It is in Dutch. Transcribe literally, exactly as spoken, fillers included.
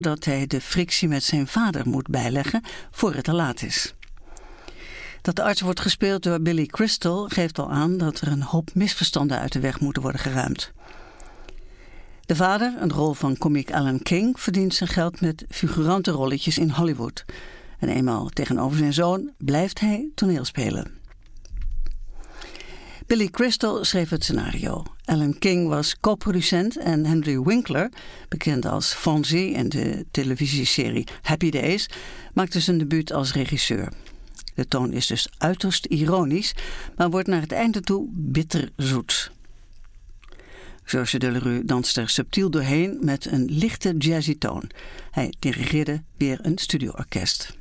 dat hij de frictie met zijn vader moet bijleggen voor het te laat is. Dat de arts wordt gespeeld door Billy Crystal geeft al aan dat er een hoop misverstanden uit de weg moeten worden geruimd. De vader, een rol van komiek Alan King, verdient zijn geld met figurante rolletjes in Hollywood. En eenmaal tegenover zijn zoon blijft hij toneelspelen. Billy Crystal schreef het scenario. Alan King was co-producent en Henry Winkler, bekend als Fonzie in de televisieserie Happy Days, maakte zijn debuut als regisseur. De toon is dus uiterst ironisch, maar wordt naar het einde toe bitterzoet. Georges Delerue danst er subtiel doorheen met een lichte jazzy toon. Hij dirigeerde weer een studioorkest.